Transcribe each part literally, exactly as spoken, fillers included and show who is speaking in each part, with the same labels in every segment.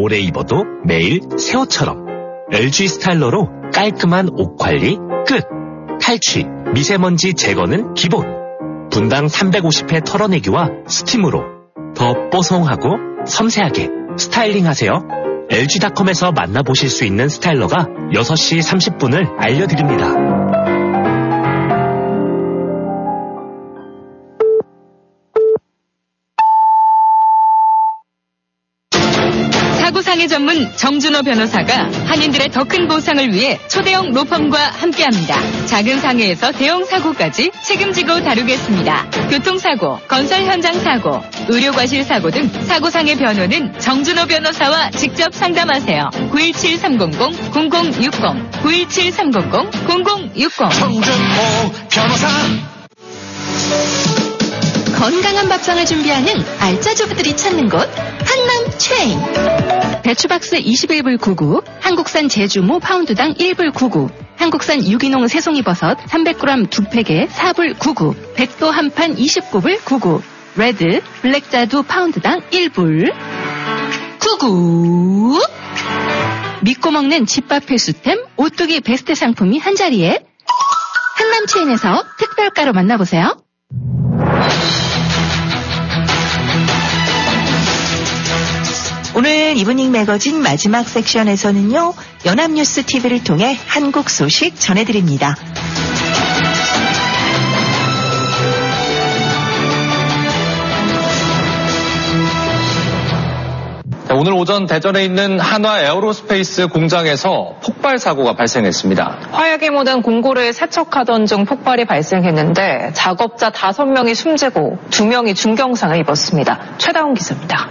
Speaker 1: 오래 입어도 매일 새 옷처럼. 엘지 스타일러로 깔끔한 옷 관리 끝. 탈취, 미세먼지 제거는 기본. 분당 삼백오십 회 털어내기와 스팀으로 더 뽀송하고 섬세하게 스타일링하세요. 엘지닷컴에서 만나보실 수 있는 스타일러가 여섯 시 삼십 분을 알려드립니다.
Speaker 2: 사고상해 전문 정준호 변호사가 한인들의 더 큰 보상을 위해 초대형 로펌과 함께합니다. 작은 상해에서 대형 사고까지 책임지고 다루겠습니다. 교통사고, 건설 현장 사고, 의료과실 사고 등 사고상해 변호는 정준호 변호사와 직접 상담하세요. 구일칠 삼공공 공공육공 구일칠 삼공공 공공육공
Speaker 3: 정준호 변호사.
Speaker 4: 건강한 밥상을 준비하는 알짜주부들이 찾는 곳 한남 체인. 배추박스 이십일 불 구십구, 한국산 제주모 파운드당 일 불 구십구, 한국산 유기농 새송이버섯 삼백 그램 두 팩에 사 불 구십구, 백도 한 판 이십구 불 구십구, 레드, 블랙자두 파운드당 일 불 구십구. 믿고 먹는 집밥 필수템 오뚜기 베스트 상품이 한자리에 한남 체인에서 특별가로 만나보세요.
Speaker 5: 오늘 이브닝 매거진 마지막 섹션에서는요, 연합뉴스 티비를 통해 한국 소식 전해드립니다.
Speaker 6: 오늘 오전 대전에 있는 한화 에어로스페이스 공장에서 폭발 사고가 발생했습니다.
Speaker 7: 화약이 묻은 공구를 세척하던 중 폭발이 발생했는데 작업자 다섯 명이 숨지고 두 명이 중경상을 입었습니다. 최다운 기자입니다.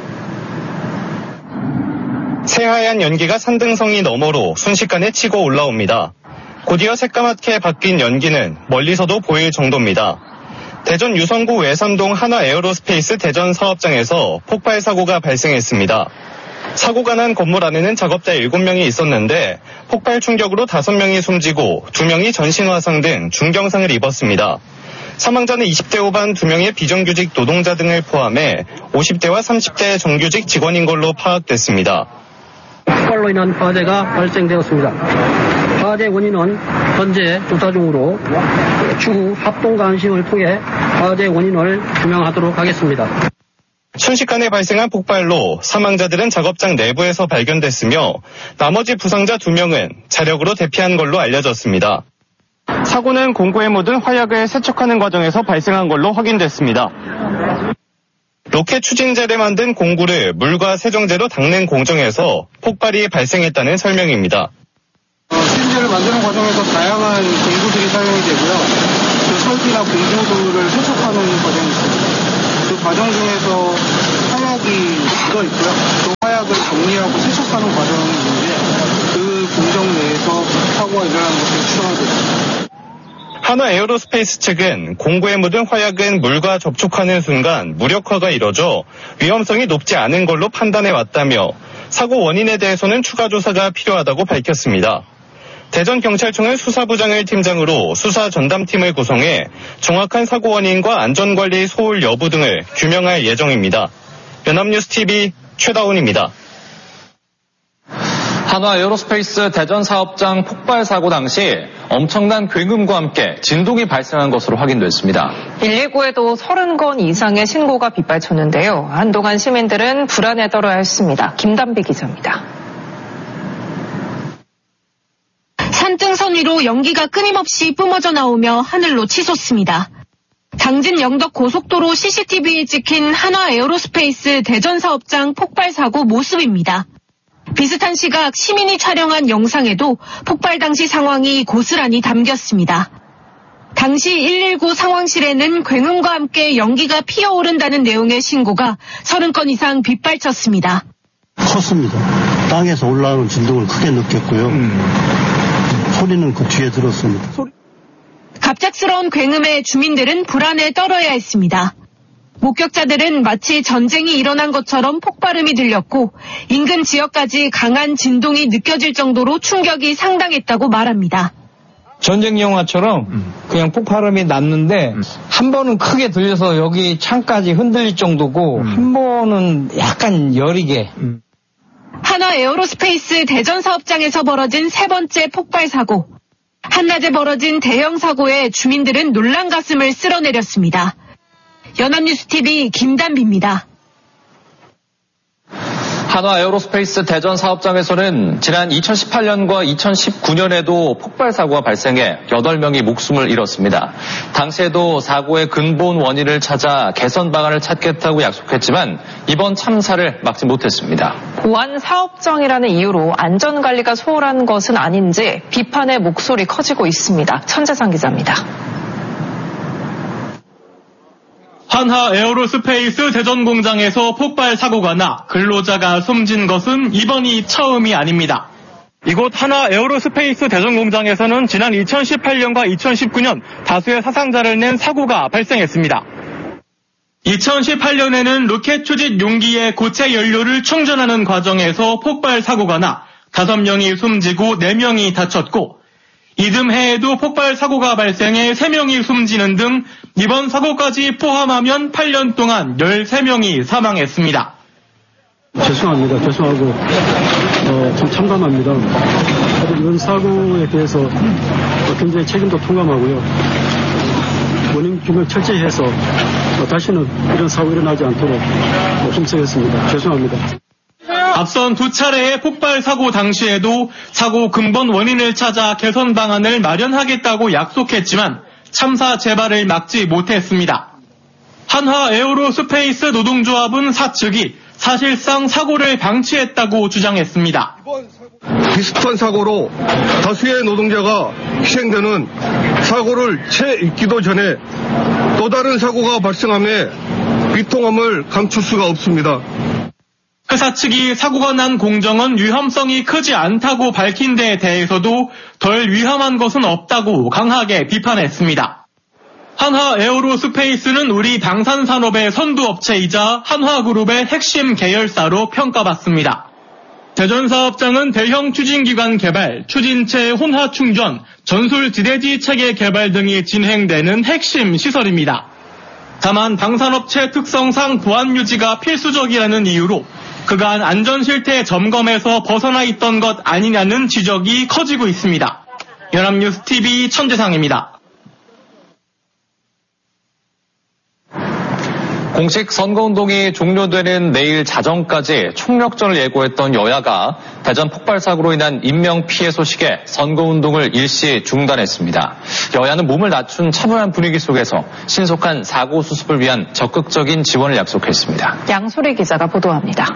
Speaker 8: 새하얀 연기가 산등성이 너머로 순식간에 치고 올라옵니다. 곧이어 새까맣게 바뀐 연기는 멀리서도 보일 정도입니다. 대전 유성구 외삼동 한화 에어로스페이스 대전 사업장에서 폭발 사고가 발생했습니다. 사고가 난 건물 안에는 작업자 일곱 명이 있었는데 폭발 충격으로 다섯 명이 숨지고 두 명이 전신화상 등 중경상을 입었습니다. 사망자는 이십 대 후반 두 명의 비정규직 노동자 등을 포함해 오십 대와 삼십 대 정규직 직원인 걸로 파악됐습니다.
Speaker 9: 폭발로 인한 화재가 발생되었습니다. 화재 원인은 현재 조사 중으로 추후 합동 감식을 통해 화재 원인을 규명하도록 하겠습니다.
Speaker 8: 순식간에 발생한 폭발로 사망자들은 작업장 내부에서 발견됐으며 나머지 부상자 두 명은 자력으로 대피한 걸로 알려졌습니다. 사고는 공구에 묻은 화약을 세척하는 과정에서 발생한 걸로 확인됐습니다. 로켓 추진제를 만든 공구를 물과 세정제로 닦는 공정에서 폭발이 발생했다는 설명입니다.
Speaker 10: 추진제를 만드는 과정에서 다양한 공구들이 사용이 되고요. 그 설비나 공구들을 세척하는 과정이 있습니다. 그 과정 중에서 화약이 묻어 있고요. 또 화약을 정리하고 세척하는 과정이 있는데 그 공정 내에서 사고가 일어난 것으로 추정됩니다.
Speaker 8: 한화 에어로스페이스 측은 공구에 묻은 화약은 물과 접촉하는 순간 무력화가 이뤄져 위험성이 높지 않은 걸로 판단해 왔다며 사고 원인에 대해서는 추가 조사가 필요하다고 밝혔습니다. 대전경찰청은 수사부장을 팀장으로 수사 전담팀을 구성해 정확한 사고 원인과 안전관리 소홀 여부 등을 규명할 예정입니다. 연합뉴스티비 최다운입니다.
Speaker 6: 한화 에어로스페이스 대전 사업장 폭발 사고 당시 엄청난 굉음과 함께 진동이 발생한 것으로 확인됐습니다.
Speaker 7: 일일구에도 서른 건 이상의 신고가 빗발쳤는데요. 한동안 시민들은 불안에 떨어야 했습니다. 김담비 기자입니다.
Speaker 4: 산등선 위로 연기가 끊임없이 뿜어져 나오며 하늘로 치솟습니다. 당진 영덕 고속도로 씨씨티비에 찍힌 한화 에어로스페이스 대전 사업장 폭발 사고 모습입니다. 비슷한 시각 시민이 촬영한 영상에도 폭발 당시 상황이 고스란히 담겼습니다. 당시 일일구 상황실에는 굉음과 함께 연기가 피어오른다는 내용의 신고가 서른 건 이상 빗발쳤습니다.
Speaker 11: 컸습니다. 땅에서 올라오는 진동을 크게 느꼈고요. 음. 소리는 그 뒤에 들었습니다. 소리...
Speaker 4: 갑작스러운 굉음에 주민들은 불안에 떨어야 했습니다. 목격자들은 마치 전쟁이 일어난 것처럼 폭발음이 들렸고 인근 지역까지 강한 진동이 느껴질 정도로 충격이 상당했다고 말합니다.
Speaker 12: 전쟁 영화처럼 그냥 폭발음이 났는데 음. 한 번은 크게 들려서 여기 창까지 흔들릴 정도고 음. 한 번은 약간 여리게. 음.
Speaker 4: 한화 에어로스페이스 대전 사업장에서 벌어진 세 번째 폭발 사고. 한낮에 벌어진 대형 사고에 주민들은 놀란 가슴을 쓸어내렸습니다. 연합뉴스티비 김단비입니다.
Speaker 6: 한화 에어로스페이스 대전 사업장에서는 지난 이천십팔 년과 이천십구 년에도 폭발 사고가 발생해 여덟 명이 목숨을 잃었습니다. 당시에도 사고의 근본 원인을 찾아 개선 방안을 찾겠다고 약속했지만 이번 참사를 막지 못했습니다.
Speaker 7: 보안 사업장이라는 이유로 안전관리가 소홀한 것은 아닌지 비판의 목소리 커지고 있습니다. 천재상 기자입니다.
Speaker 13: 한화 에어로스페이스 대전 공장에서 폭발 사고가 나 근로자가 숨진 것은 이번이 처음이 아닙니다. 이곳 한화 에어로스페이스 대전 공장에서는 지난 이천십팔 년과 이천십구 년 다수의 사상자를 낸 사고가 발생했습니다. 이천십팔 년에는 로켓 추진 용기에 고체 연료를 충전하는 과정에서 폭발 사고가 나 다섯 명이 숨지고 네 명이 다쳤고, 이듬해에도 폭발 사고가 발생해 세 명이 숨지는 등 이번 사고까지 포함하면 팔 년 동안 열세 명이 사망했습니다.
Speaker 9: 죄송합니다. 죄송하고 어, 좀 참담합니다. 이번 사고에 대해서 굉장히 책임도 통감하고요. 원인 규명 철저히 해서 다시는 이런 사고 일어나지 않도록 힘쓰겠습니다. 죄송합니다.
Speaker 13: 앞선 두 차례의 폭발 사고 당시에도 사고 근본 원인을 찾아 개선 방안을 마련하겠다고 약속했지만 참사 재발을 막지 못했습니다. 한화 에어로스페이스 노동조합은 사측이 사실상 사고를 방치했다고 주장했습니다.
Speaker 14: 비슷한 사고로 다수의 노동자가 희생되는 사고를 채 잊기도 전에 또 다른 사고가 발생함에 비통함을 감출 수가 없습니다.
Speaker 13: 회사 측이 사고가 난 공정은 위험성이 크지 않다고 밝힌 데에 대해서도 덜 위험한 것은 없다고 강하게 비판했습니다. 한화 에어로스페이스는 우리 방산산업의 선두업체이자 한화그룹의 핵심 계열사로 평가받습니다. 대전 사업장은 대형 추진기관 개발, 추진체 혼화 충전, 전술 지대지 체계 개발 등이 진행되는 핵심 시설입니다. 다만 방산업체 특성상 보안 유지가 필수적이라는 이유로 그간 안전실태 점검에서 벗어나 있던 것 아니냐는 지적이 커지고 있습니다. 연합뉴스티비 천재상입니다.
Speaker 6: 공식 선거운동이 종료되는 내일 자정까지 총력전을 예고했던 여야가 대전 폭발 사고로 인한 인명피해 소식에 선거운동을 일시 중단했습니다. 여야는 몸을 낮춘 차분한 분위기 속에서 신속한 사고 수습을 위한 적극적인 지원을 약속했습니다.
Speaker 7: 양소리 기자가 보도합니다.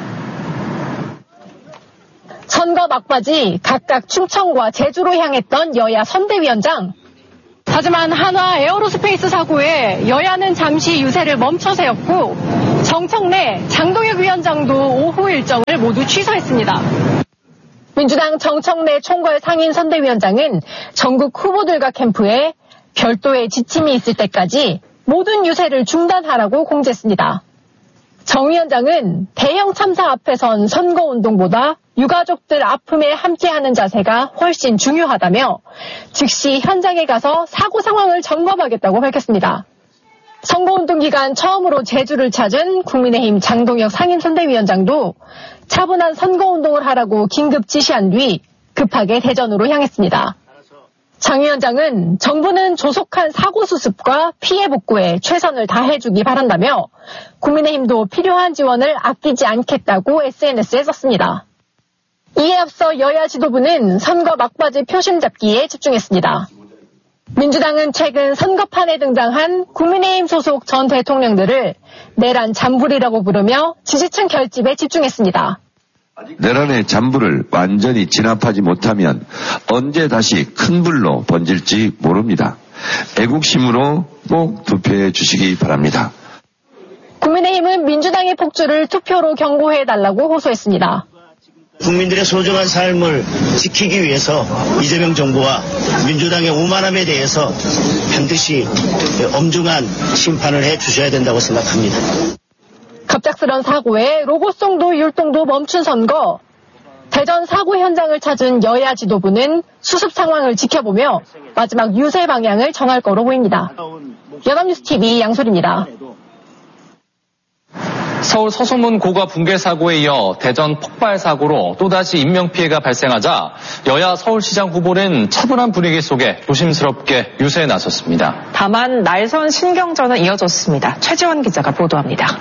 Speaker 4: 선거 막바지 각각 충청과 제주로 향했던 여야 선대위원장. 하지만 한화 에어로스페이스 사고에 여야는 잠시 유세를 멈춰 세웠고 정청래, 장동혁 위원장도 오후 일정을 모두 취소했습니다. 민주당 정청래 총괄 상임 선대위원장은 전국 후보들과 캠프에 별도의 지침이 있을 때까지 모든 유세를 중단하라고 공지했습니다. 정 위원장은 대형 참사 앞에선 선거운동보다 유가족들 아픔에 함께하는 자세가 훨씬 중요하다며 즉시 현장에 가서 사고 상황을 점검하겠다고 밝혔습니다. 선거운동 기간 처음으로 제주를 찾은 국민의힘 장동혁 상임선대위원장도 차분한 선거운동을 하라고 긴급 지시한 뒤 급하게 대전으로 향했습니다. 장 위원장은 정부는 조속한 사고 수습과 피해 복구에 최선을 다해주기 바란다며 국민의힘도 필요한 지원을 아끼지 않겠다고 에스엔에스에 썼습니다. 이에 앞서 여야 지도부는 선거 막바지 표심 잡기에 집중했습니다. 민주당은 최근 선거판에 등장한 국민의힘 소속 전 대통령들을 내란 잔불이라고 부르며 지지층 결집에 집중했습니다.
Speaker 15: 내란의 잔불을 완전히 진압하지 못하면 언제 다시 큰 불로 번질지 모릅니다. 애국심으로 꼭 투표해 주시기 바랍니다.
Speaker 4: 국민의힘은 민주당의 폭주를 투표로 경고해달라고 호소했습니다.
Speaker 16: 국민들의 소중한 삶을 지키기 위해서 이재명 정부와 민주당의 오만함에 대해서 반드시 엄중한 심판을 해 주셔야 된다고 생각합니다.
Speaker 4: 갑작스런 사고에 로고송도 율동도 멈춘 선거. 대전 사고 현장을 찾은 여야 지도부는 수습 상황을 지켜보며 마지막 유세 방향을 정할 거로 보입니다. 연합뉴스티비 양소리입니다.
Speaker 6: 서울 서소문 고가 붕괴 사고에 이어 대전 폭발 사고로 또다시 인명피해가 발생하자 여야 서울시장 후보는 차분한 분위기 속에 조심스럽게 유세에 나섰습니다.
Speaker 7: 다만 날선 신경전은 이어졌습니다. 최지원 기자가 보도합니다.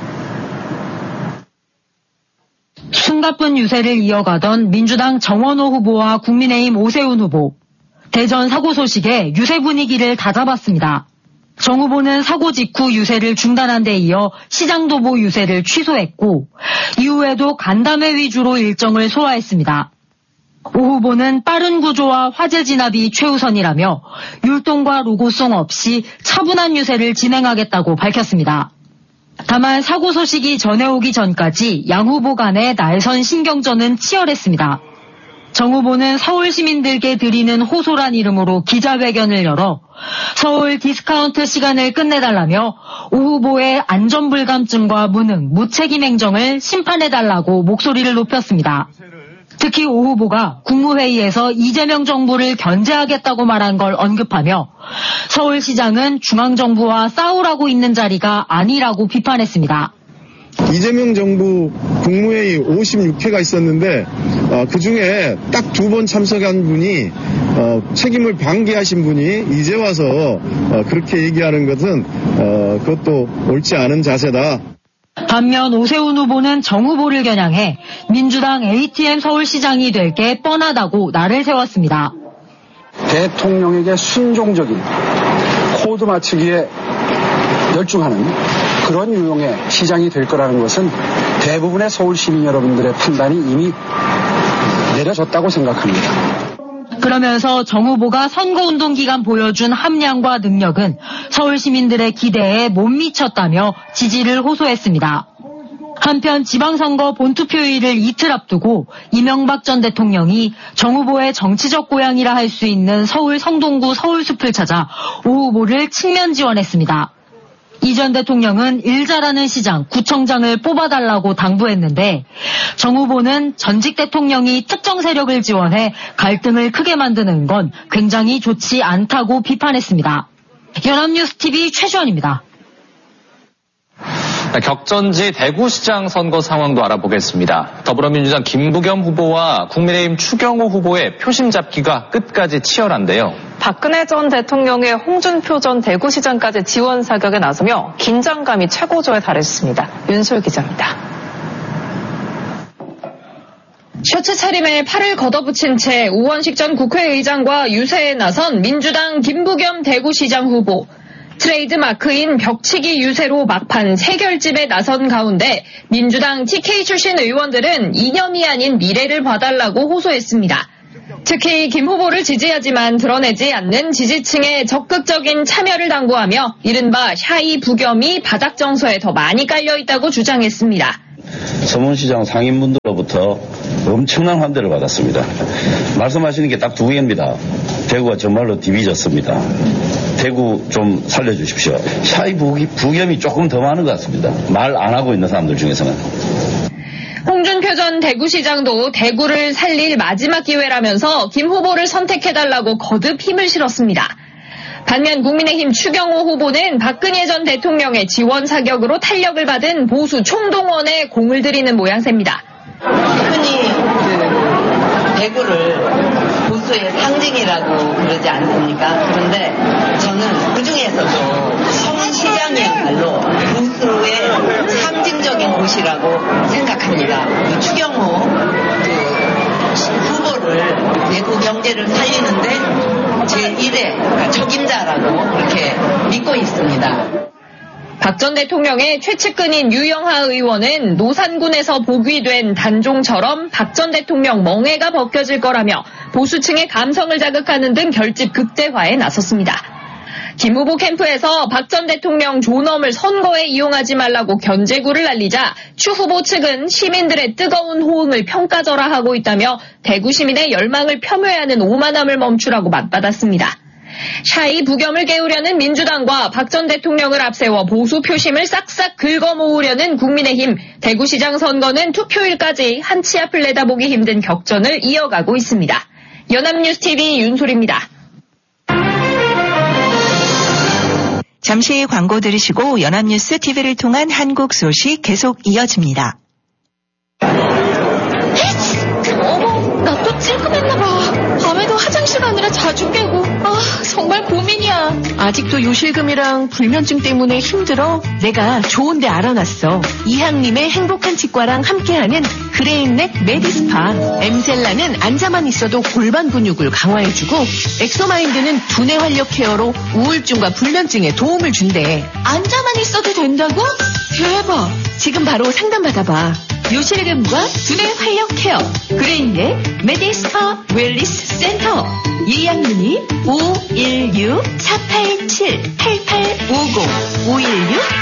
Speaker 4: 숨가쁜 유세를 이어가던 민주당 정원호 후보와 국민의힘 오세훈 후보. 대전 사고 소식에 유세 분위기를 다잡았습니다. 정 후보는 사고 직후 유세를 중단한 데 이어 시장도보 유세를 취소했고 이후에도 간담회 위주로 일정을 소화했습니다. 오 후보는 빠른 구조와 화재 진압이 최우선이라며 율동과 로고송 없이 차분한 유세를 진행하겠다고 밝혔습니다. 다만 사고 소식이 전해오기 전까지 양 후보 간의 날선 신경전은 치열했습니다. 정 후보는 서울 시민들께 드리는 호소란 이름으로 기자회견을 열어 서울 디스카운트 시간을 끝내달라며 오 후보의 안전불감증과 무능, 무책임 행정을 심판해달라고 목소리를 높였습니다. 특히 오 후보가 국무회의에서 이재명 정부를 견제하겠다고 말한 걸 언급하며 서울시장은 중앙정부와 싸우라고 있는 자리가 아니라고 비판했습니다.
Speaker 17: 이재명 정부 국무회의 오십육 회가 있었는데 어, 그중에 딱 두 번 참석한 분이 어, 책임을 방기하신 분이 이제 와서 어, 그렇게 얘기하는 것은 어, 그것도 옳지 않은 자세다.
Speaker 4: 반면 오세훈 후보는 정 후보를 겨냥해 민주당 에이티엠 서울시장이 될 게 뻔하다고 날을 세웠습니다.
Speaker 18: 대통령에게 순종적인 코드 맞추기에 열중하는 그런 유형의 시장이 될 거라는 것은 대부분의 서울 시민 여러분들의 판단이 이미 내려졌다고 생각합니다.
Speaker 4: 그러면서 정 후보가 선거운동 기간 보여준 함량과 능력은 서울 시민들의 기대에 못 미쳤다며 지지를 호소했습니다. 한편 지방선거 본투표일을 이틀 앞두고 이명박 전 대통령이 정 후보의 정치적 고향이라 할 수 있는 서울 성동구 서울숲을 찾아 오 후보를 측면 지원했습니다. 이 전 대통령은 일 잘하는 시장, 구청장을 뽑아달라고 당부했는데 정 후보는 전직 대통령이 특정 세력을 지원해 갈등을 크게 만드는 건 굉장히 좋지 않다고 비판했습니다. 연합뉴스티비 최주원입니다.
Speaker 6: 격전지 대구시장 선거 상황도 알아보겠습니다. 더불어민주당 김부겸 후보와 국민의힘 추경호 후보의 표심 잡기가 끝까지 치열한데요.
Speaker 7: 박근혜 전 대통령의 홍준표 전 대구시장까지 지원 사격에 나서며 긴장감이 최고조에 달했습니다. 윤솔 기자입니다.
Speaker 4: 셔츠 차림에 팔을 걷어붙인 채 우원식 전 국회의장과 유세에 나선 민주당 김부겸 대구시장 후보. 트레이드 마크인 벽치기 유세로 막판 세결집에 나선 가운데 민주당 티케이 출신 의원들은 이념이 아닌 미래를 봐달라고 호소했습니다. 특히 김 후보를 지지하지만 드러내지 않는 지지층의 적극적인 참여를 당부하며 이른바 샤이 부겸이 바닥 정서에 더 많이 깔려있다고 주장했습니다.
Speaker 19: 서문시장 상인분들로부터 엄청난 환대를 받았습니다. 말씀하시는 게 딱 두 개입니다. 대구가 정말로 디비졌습니다. 대구 좀 살려주십시오. 샤이 부겸이 조금 더 많은 것 같습니다. 말 안 하고 있는 사람들 중에서는.
Speaker 4: 홍준표 전 대구시장도 대구를 살릴 마지막 기회라면서 김 후보를 선택해달라고 거듭 힘을 실었습니다. 반면 국민의힘 추경호 후보는 박근혜 전 대통령의 지원 사격으로 탄력을 받은 보수 총동원에 공을 들이는 모양새입니다.
Speaker 20: 흔히 대구를 보수의 상징이라고 그러지 않습니까? 그런데 저는 그중에서도 서울시장이야말로 보수의 상징적인 곳이라고 생각합니다. 추경호 그 후보를 대구 경제를 살리는데 제일 회 그러니까 적임자라고 그렇게 믿고 있습니다.
Speaker 4: 박 전 대통령의 최측근인 유영하 의원은 노산군에서 복위된 단종처럼 박 전 대통령 멍해가 벗겨질 거라며 보수층의 감성을 자극하는 등 결집 극대화에 나섰습니다. 김 후보 캠프에서 박 전 대통령 존엄을 선거에 이용하지 말라고 견제구를 날리자 추 후보 측은 시민들의 뜨거운 호응을 평가절하하고 있다며 대구 시민의 열망을 폄훼하는 오만함을 멈추라고 맞받았습니다. 샤이 부겸을 깨우려는 민주당과 박 전 대통령을 앞세워 보수 표심을 싹싹 긁어모으려는 국민의힘, 대구시장 선거는 투표일까지 한 치 앞을 내다보기 힘든 격전을 이어가고 있습니다. 연합뉴스티비 윤솔입니다.
Speaker 5: 잠시 광고 들으시고 연합뉴스 티비를 통한 한국 소식 계속 이어집니다.
Speaker 4: 어머, 나 또 찔끔했나봐. 밤에도 화장실 가느라 자주 깨고. 아, 정말 고민이야. 아직도 요실금이랑 불면증 때문에 힘들어? 내가 좋은 데 알아놨어. 이항림의 행복한 치과랑 함께하는 그레인넥 메디스파. 엠셀라는 앉아만 있어도 골반 근육을 강화해주고, 엑소마인드는 두뇌 활력 케어로 우울증과 불면증에 도움을 준대. 앉아만 있어도 된다고? 대박. 지금 바로 상담받아봐. 요실금과 두뇌 활력 케어 그레인넥 메디스파 웰리스 센터. 예약문의 오일육 사팔칠 팔팔오공 오일육